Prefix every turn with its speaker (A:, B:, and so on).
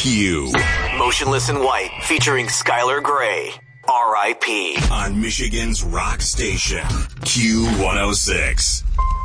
A: Q.
B: Motionless in White, featuring Skylar Grey. R.I.P.
A: On Michigan's rock station, Q106.